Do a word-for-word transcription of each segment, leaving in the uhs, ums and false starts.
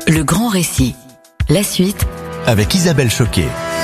Le grand récit. La suite avec Isabelle Choquet.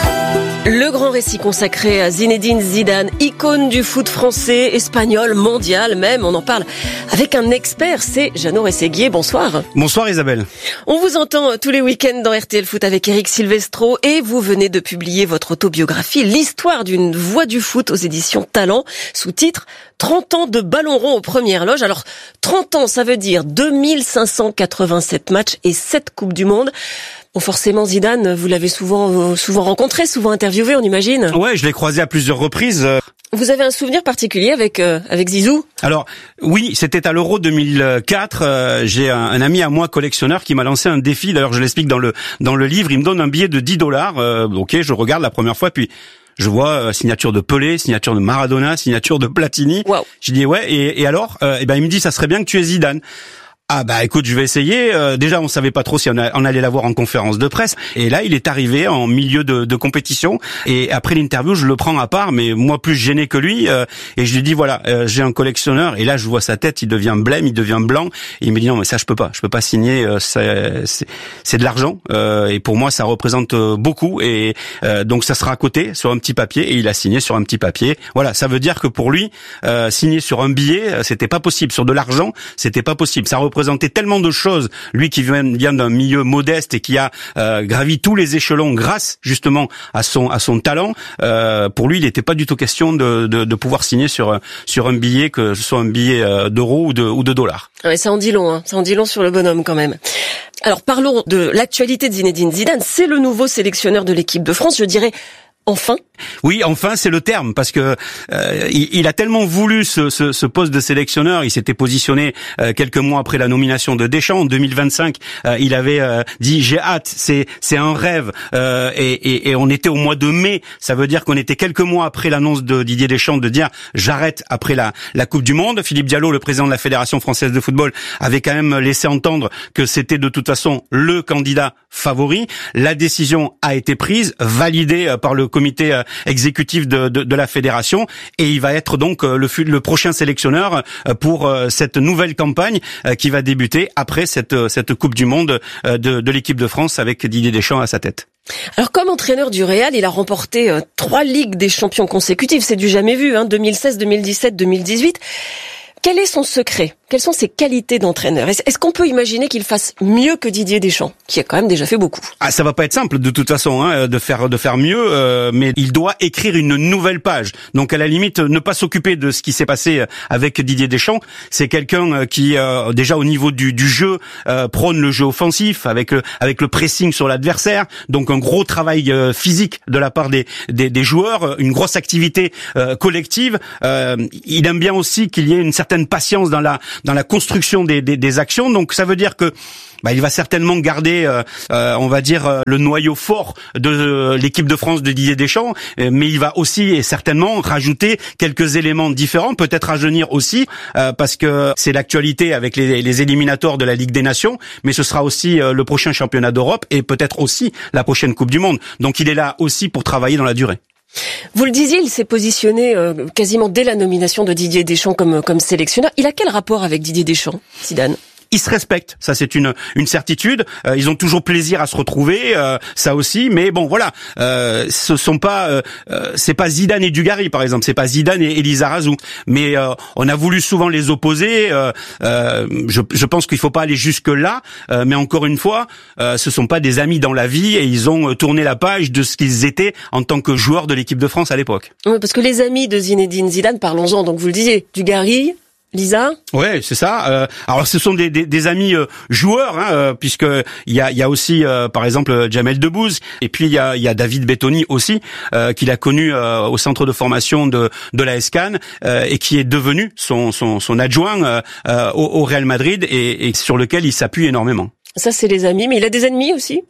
Le grand récit consacré à Zinedine Zidane, icône du foot français, espagnol, mondial même. On en parle avec un expert, c'est Jeannot Rességuier. Bonsoir. Bonsoir Isabelle. On vous entend tous les week-ends dans R T L Foot avec Eric Silvestro et vous venez de publier votre autobiographie, l'histoire d'une voix du foot aux éditions Talent, sous-titre trente ans de ballon rond aux premières loges. Alors trente ans, ça veut dire deux mille cinq cent quatre-vingt-sept matchs et sept Coupes du Monde. Bon, forcément, Zidane, vous l'avez souvent, souvent rencontré, souvent interviewé, on imagine. Ouais, je l'ai croisé à plusieurs reprises. Vous avez un souvenir particulier avec euh, avec Zizou ? Alors oui, c'était à l'Euro deux mille quatre. Euh, j'ai un, un ami à moi collectionneur qui m'a lancé un défi. D'ailleurs, je l'explique dans le dans le livre. Il me donne un billet de dix dollars. Euh, ok, je regarde la première fois, puis je vois euh, signature de Pelé, signature de Maradona, signature de Platini. Wow. Je dis ouais. Et, et alors, euh, et ben il me dit ça serait bien que tu aies Zidane. Ah bah écoute, je vais essayer. Euh, déjà, on savait pas trop si on, a, on allait l'avoir en conférence de presse. Et là, il est arrivé en milieu de, de compétition. Et après l'interview, je le prends à part, mais moi plus gêné que lui. Euh, et je lui dis voilà, euh, j'ai un collectionneur. Et là, je vois sa tête, il devient blême, il devient blanc. Et il me dit non, mais ça, je peux pas, je peux pas signer. Euh, c'est, c'est, c'est de l'argent. Euh, et pour moi, ça représente beaucoup. Et euh, donc, ça sera à côté sur un petit papier. Et il a signé sur un petit papier. Voilà, ça veut dire que pour lui, euh, signer sur un billet, c'était pas possible. Sur de l'argent, c'était pas possible. Ça représentait tellement de choses, lui qui vient, vient d'un milieu modeste et qui a euh, gravi tous les échelons grâce justement à son à son talent. Euh, pour lui, il n'était pas du tout question de, de, de pouvoir signer sur sur un billet, que ce soit un billet d'euros ou de ou de dollars. Ouais, ça en dit long, hein. Ça en dit long sur le bonhomme quand même. Alors parlons de l'actualité de Zinedine Zidane. C'est le nouveau sélectionneur de l'équipe de France, je dirais. Enfin. Oui, enfin, c'est le terme, parce que euh, il, il a tellement voulu ce, ce, ce poste de sélectionneur. Il s'était positionné euh, quelques mois après la nomination de Deschamps en deux mille vingt-cinq. Euh, il avait euh, dit j'ai hâte, c'est c'est un rêve. Euh, et, et, et on était au mois de mai. Ça veut dire qu'on était quelques mois après l'annonce de Didier Deschamps de dire j'arrête après la la Coupe du Monde. Philippe Diallo, le président de la Fédération française de football, avait quand même laissé entendre que c'était de toute façon le candidat favori. La décision a été prise, validée par le comité exécutif de, de, de la fédération, et il va être donc le, le prochain sélectionneur pour cette nouvelle campagne qui va débuter après cette, cette Coupe du Monde de, de l'équipe de France avec Didier Deschamps à sa tête. Alors comme entraîneur du Real, il a remporté euh, trois Ligues des Champions consécutives, c'est du jamais vu, hein, deux mille seize, deux mille dix-sept, deux mille dix-huit. Quel est son secret ? Quelles sont ses qualités d'entraîneur ? Est-ce qu'on peut imaginer qu'il fasse mieux que Didier Deschamps, qui a quand même déjà fait beaucoup ? Ah, ça va pas être simple de toute façon, hein, de faire de faire mieux, euh, mais il doit écrire une nouvelle page. Donc à la limite, ne pas s'occuper de ce qui s'est passé avec Didier Deschamps. C'est quelqu'un qui euh, déjà au niveau du, du jeu euh, prône le jeu offensif avec le, avec le pressing sur l'adversaire. Donc un gros travail euh, physique de la part des des, des joueurs, une grosse activité euh, collective. Euh, il aime bien aussi qu'il y ait une certaine patience dans la dans la construction des, des, des actions. Donc ça veut dire que bah, il va certainement garder, euh, euh, on va dire, euh, le noyau fort de euh, l'équipe de France de Didier Deschamps, euh, mais il va aussi et certainement rajouter quelques éléments différents, peut-être rajeunir aussi, euh, parce que c'est l'actualité avec les, les éliminatoires de la Ligue des Nations, mais ce sera aussi euh, le prochain championnat d'Europe et peut-être aussi la prochaine Coupe du Monde. Donc il est là aussi pour travailler dans la durée. Vous le disiez, il s'est positionné euh, quasiment dès la nomination de Didier Deschamps comme comme sélectionneur. Il a quel rapport avec Didier Deschamps, Zidane ? Ils se respectent, ça c'est une une certitude. Euh, ils ont toujours plaisir à se retrouver, euh, ça aussi. Mais bon, voilà, euh, ce sont pas, euh, euh, c'est pas Zidane et Dugarry par exemple, c'est pas Zidane et Lizarazu. Mais euh, on a voulu souvent les opposer. Euh, euh, je, je pense qu'il faut pas aller jusque là. Euh, mais encore une fois, euh, ce sont pas des amis dans la vie et ils ont tourné la page de ce qu'ils étaient en tant que joueurs de l'équipe de France à l'époque. Oui, parce que les amis de Zinedine Zidane, parlons-en. Donc vous le disiez, Dugarry. Lisa ? Ouais, c'est ça. Euh, alors, ce sont des, des, des amis euh, joueurs, hein, euh, puisque il y a, il y a aussi, euh, par exemple, Jamel Debbouze, et puis il y a, il y a David Bettoni aussi, euh, qu'il a connu euh, au centre de formation de, de l'A S Cannes, euh, et qui est devenu son, son, son adjoint euh, euh, au, au Real Madrid, et, et sur lequel il s'appuie énormément. Ça, c'est les amis, mais il a des ennemis aussi, Zidane ?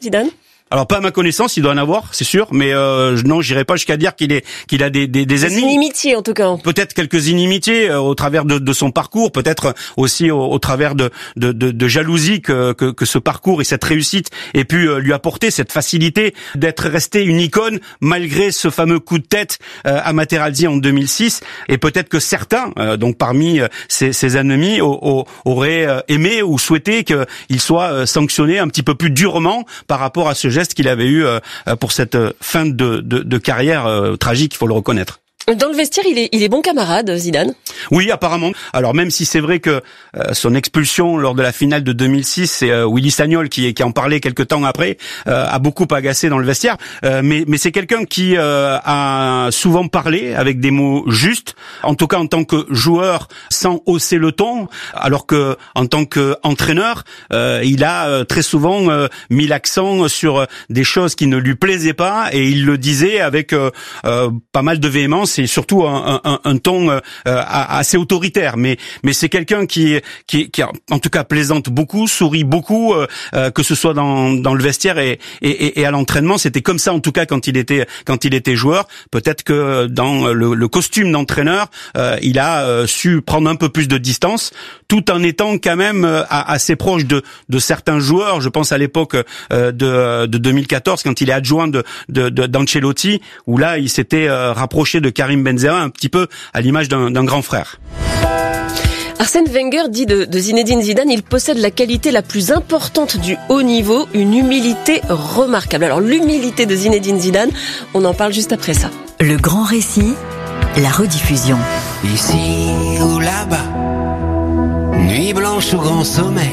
Alors pas à ma connaissance, il doit en avoir, c'est sûr, mais euh, non, j'irai pas jusqu'à dire qu'il est qu'il a des des, des ennemis. Des inimitiés en tout cas. Peut-être quelques inimitiés euh, au travers de, de son parcours, peut-être aussi au, au travers de de, de, de jalousie que, que que ce parcours et cette réussite ait pu euh, lui apporter, cette facilité d'être resté une icône malgré ce fameux coup de tête euh, à Materazzi en deux mille six. Et peut-être que certains, euh, donc parmi euh, ses, ses ennemis, au, au, auraient euh, aimé ou souhaité qu'il soit euh, sanctionné un petit peu plus durement par rapport à ce geste qu'il avait eu euh, pour cette fin de, de, de carrière euh, tragique, il faut le reconnaître. Dans le vestiaire, il est, il est bon camarade, Zidane. Oui, apparemment. Alors même si c'est vrai que euh, son expulsion lors de la finale de deux mille six, c'est euh, Willy Sagnol qui, qui en parlait quelques temps après, euh, a beaucoup agacé dans le vestiaire. Euh, mais, mais c'est quelqu'un qui euh, a souvent parlé avec des mots justes, en tout cas en tant que joueur, sans hausser le ton, alors que en tant qu'entraîneur, euh, il a euh, très souvent euh, mis l'accent sur des choses qui ne lui plaisaient pas, et il le disait avec euh, euh, pas mal de véhémence. C'est surtout un, un, un ton euh, assez autoritaire, mais mais c'est quelqu'un qui, qui qui en tout cas plaisante beaucoup, sourit beaucoup, euh, que ce soit dans dans le vestiaire et et, et à l'entraînement. C'était comme ça en tout cas quand il était quand il était joueur. Peut-être que dans le, le costume d'entraîneur, euh, il a euh, su prendre un peu plus de distance, tout en étant quand même euh, assez proche de de certains joueurs. Je pense à l'époque euh, de de deux mille quatorze quand il est adjoint de de d'Ancelotti, où là il s'était euh, rapproché de Karim Benzema, un petit peu à l'image d'un, d'un grand frère. Arsène Wenger dit de, de Zinedine Zidane, il possède la qualité la plus importante du haut niveau, une humilité remarquable. Alors l'humilité de Zinedine Zidane, on en parle juste après ça. Le grand récit, la rediffusion. Ici ou là-bas, nuit blanche ou grand sommeil.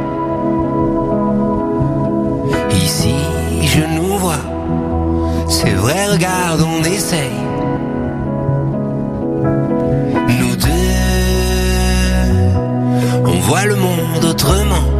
Ici je nous vois, c'est vrai, regarde, on essaye. Nous deux, on voit le monde autrement.